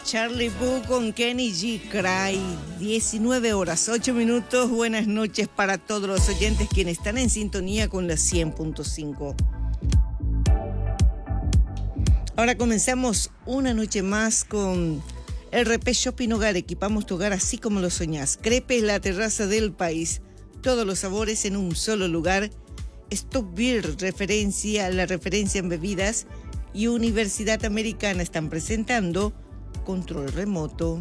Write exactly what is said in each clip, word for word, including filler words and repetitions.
Charlie Puth con Kenny G. Cry, diecinueve horas, ocho minutos. Buenas noches para todos los oyentes quienes están en sintonía con la cien punto cinco. Ahora comenzamos una noche más con R P Shopping Hogar. Equipamos tu hogar así como lo soñás. Crepes, la terraza del país. Todos los sabores en un solo lugar. Stop Beer, referencia, la referencia en bebidas. Y Universidad Americana están presentando Control Remoto.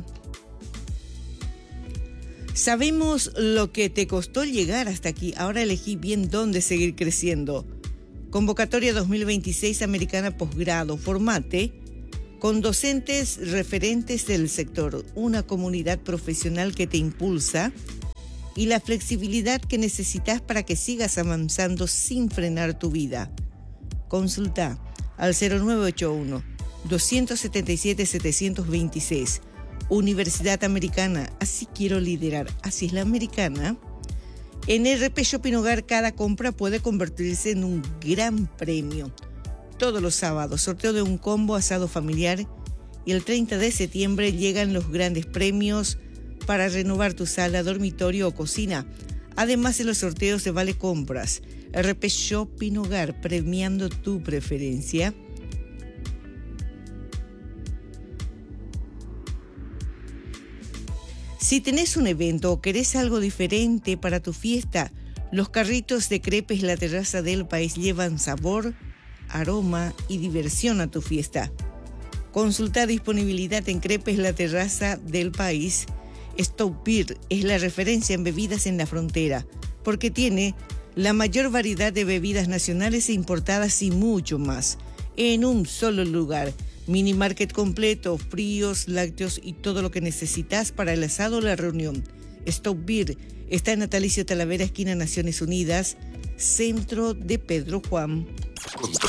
Sabemos lo que te costó llegar hasta aquí. Ahora elegí bien dónde seguir creciendo. Convocatoria dos mil veintiséis Americana Posgrado. Formate con docentes referentes del sector. Una comunidad profesional que te impulsa y la flexibilidad que necesitas para que sigas avanzando sin frenar tu vida. Consulta al cero nueve ocho uno, dos siete siete, siete dos seis. Universidad Americana, así quiero liderar, así es la americana. En R P Shopping Hogar cada compra puede convertirse en un gran premio. Todos los sábados, sorteo de un combo asado familiar y el treinta de septiembre llegan los grandes premios para renovar tu sala, dormitorio o cocina. Además de los sorteos de vale compras. R P Shopping Hogar, premiando tu preferencia. Si tenés un evento o querés algo diferente para tu fiesta, los carritos de Crepes La Terraza del País llevan sabor, aroma y diversión a tu fiesta. Consulta disponibilidad en Crepes La Terraza del País. Stop Beer es la referencia en bebidas en la frontera, porque tiene la mayor variedad de bebidas nacionales e importadas y mucho más, en un solo lugar. Mini market completo, fríos, lácteos y todo lo que necesitas para el asado o la reunión. Stop Beer está en Natalicio Talavera, esquina Naciones Unidas, centro de Pedro Juan.